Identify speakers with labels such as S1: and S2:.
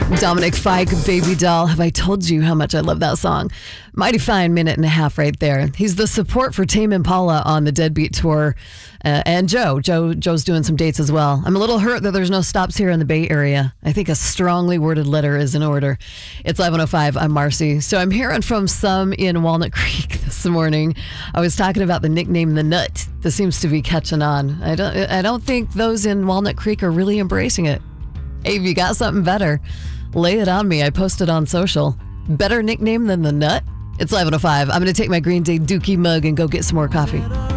S1: Dominic Fike, Baby Doll. Have I told you how much I love that song? Mighty fine minute and a half right there. He's the support for Tame Impala on the Deadbeat Tour. And Joe's doing some dates as well. I'm a little hurt that there's no stops here in the Bay Area. I think a strongly worded letter is in order. It's 11:05. I'm Marcy. So I'm hearing from some in Walnut Creek this morning. I was talking about the nickname The Nut. This seems to be catching on. I don't think those in Walnut Creek are really embracing it. Hey, if you got something better, lay it on me. I posted on social. Better nickname than The Nut? It's 11:05. I'm going to take my Green Day Dookie mug and go get some more coffee.